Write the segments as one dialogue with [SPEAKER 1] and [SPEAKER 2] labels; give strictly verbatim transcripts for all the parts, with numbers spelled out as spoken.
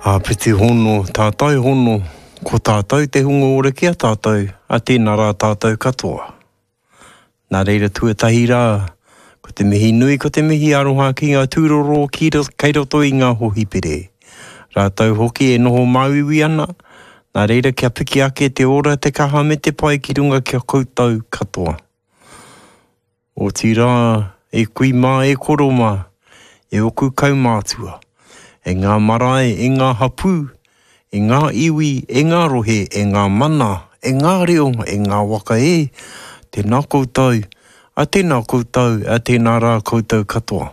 [SPEAKER 1] A piti hono, tātai hono, ko tātai te hunga ore kia tātai, a tēnā rā tātai katoa. Nā reira tuatahi rā, ko te mihi nui, ko te mihi aroha ki ngā tūroro ki kei roto i ngā hohipere. Rātau hoki e noho mauiwi ana, nā reira kia piki ake te ora te kaha me te pai ki runga kia koutou katoa. O ti rā, e kui mā, e koro mā, e oku kaumātua. E ngā marae, e ngā hapu, e ngā iwi, e ngā rohe, e ngā mana, e ngā reo, e ngā waka e, tēnā koutou, a tēnā koutou, a tēnā rā koutou katoa.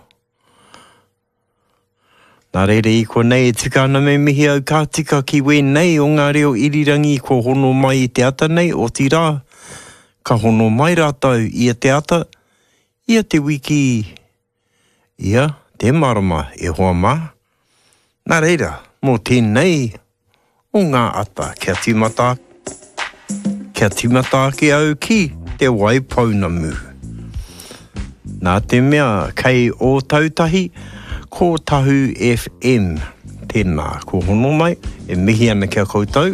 [SPEAKER 1] Nā reire i kua nei e tika ana me mihi au ka tika ki wēnei o ngā reo irirangi ko hono mai i te ata nei o ti rā. Ka hono mai rātau i te ata, ia te wiki, ia te marama e hoa mā. Nā reira, mō tēnei, o ngā ata kia tīmata, kia tīmata ki au ki te Waipounamu. Nā te mea, kei o tautahi, ko Tahu F M. Tēnā, ko hono mai, e mihi ana kia koutou.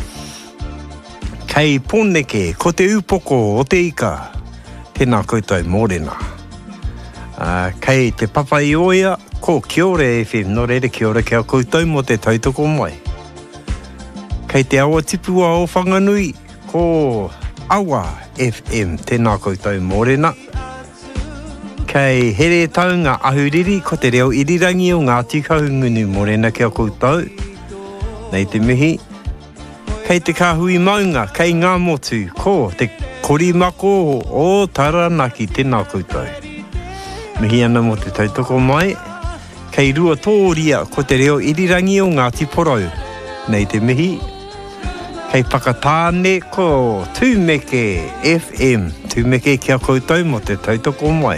[SPEAKER 1] Kei Pōneke, ko te upoko o te ika, tēnā koutou mōrena. Uh, kei te papa i oia, ko Kiore F M, no reire Kiore kia koutou mo te tautoko mai. Kei te awa tipua o Whanganui, ko Awa F M, tēnā koutou mōrena. Kei here taunga ahuriri, ko te reo irirangi o ngā tikau ngunu mōrena kia koutou. Nei te mihi. Kei te kāhui maunga, kei ngā motu, ko te korimako o Taranaki, tēnā koutou. Mihi ana mo te tautoko mai. Kei rua tōria ko te reo irirangi o Ngāti Porou. Nei te mihi. Kei Pakatāne ko Tūmeke F M. Tūmeke kia koutou mo te tautoko mai.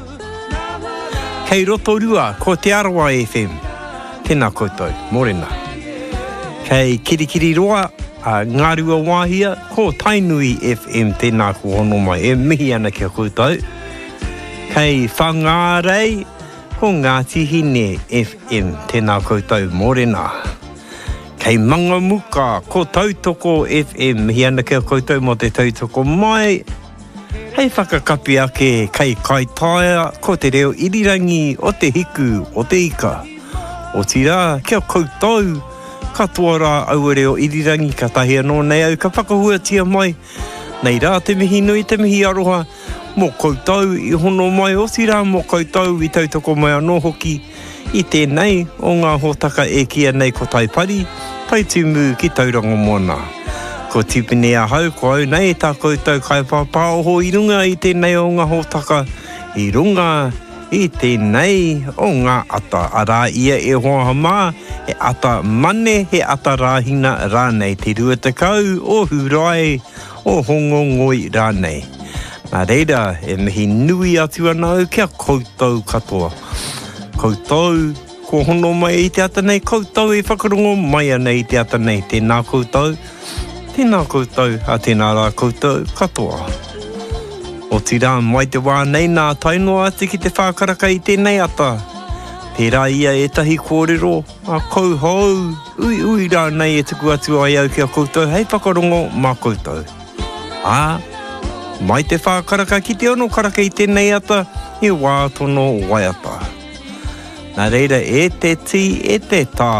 [SPEAKER 1] Kei Rotorua ko te Arawa F M. Tēnā koutou, mōrena. Kei Kirikiri Roa, a Ngārua Wāhia ko Tainui F M. Tēnā ko hono mai. E mihi ana kia koutou. Kei Whangārei, ko Ngāti Hine F M, tēnā koutou mōrena. Kei Mangamuka, ko Tautoko F M, mihi ana kia koutou mo te tautoko mai. Hei whakakapi ake, kei Kaitaia, ko te reo irirangi o te hiku, o te ika. O ti rā, kia koutou, katoa rā au reo irirangi, ka tahi anō nei au, ka whakahua tia mai. Nei rā, te mihi nui, te mihi aroha, mō koutou i hono mai o si rā, mō koutou i tautoko mai anō hoki i tēnei o ngā hōtaka e kia nei ko taipari, taitumu ki tauranga moana. Ko tipine a hau, ko au nei tā koutou kai pāpā oho i runga i tēnei o ngā hōtaka, i runga i tēnei o ngā ata. Arā ia e hoa mā, he ata mane, he ata rāhina rānei, te rua tekau o hurai o hongo ngoi rānei. Nā reira, e mihi nui atu ana au kia koutou katoa. Koutou, ko hono mai i te ata nei, koutou e whakarongo mai ana i te ata nei. Tēnā koutou, tēnā koutou, a tēnā rā koutou katoa. O ti rā, mai te wā nei nā tainoa ati ki te whākaraka i tēnei ata. Tērā ia e tahi kōrero, a kou hou, ui ui rā nei e tuku atu ai au kia koutou, hei whakarongo mā koutou. Ā, mai te whākaraka ki te ono karaka i tēnei ata, i wā tono waiata. Nā reira, e te ti, e te tā.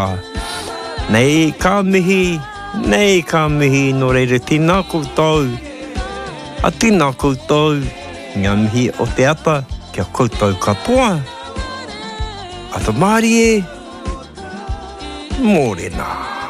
[SPEAKER 1] Nei ka mihi, nei ka mihi, no reira, tīnā koutou. A tīnā koutou, ngā mihi o te ata, kia koutou katoa. Ata Mārie, mōrena.